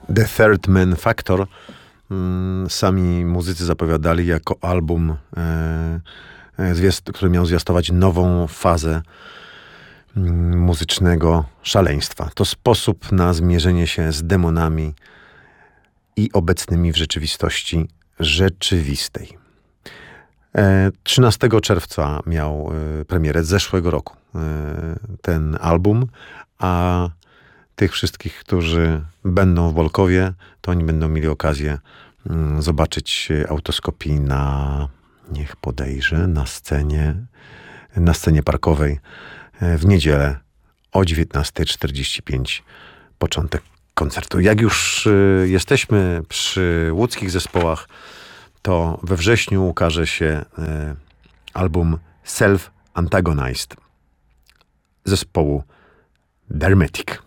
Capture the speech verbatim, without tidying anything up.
The Third Man Factor sami muzycy zapowiadali jako album, który miał zwiastować nową fazę muzycznego szaleństwa. To sposób na zmierzenie się z demonami i obecnymi w rzeczywistości rzeczywistej. trzynastego czerwca miał premierę zeszłego roku ten album, a tych wszystkich, którzy będą w Bolkowie, to oni będą mieli okazję zobaczyć Autoskopii na, niech podejrzę, na scenie, na scenie parkowej w niedzielę o dziewiętnasta czterdzieści pięć początek koncertu. Jak już jesteśmy przy łódzkich zespołach, to we wrześniu ukaże się album Self Antagonized zespołu Dermetic.